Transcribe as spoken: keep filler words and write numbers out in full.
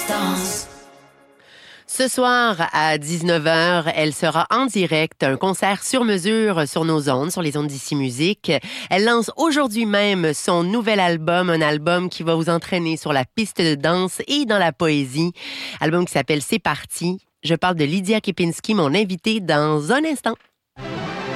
Ce soir, à dix-neuf heures, elle sera en direct, un concert sur mesure sur nos ondes, sur les ondes d'Ici Musique. Elle lance aujourd'hui même son nouvel album, un album qui va vous entraîner sur la piste de danse et dans la poésie. Album qui s'appelle C'est parti. Je parle de Lydia Kepinski, mon invitée, dans un instant.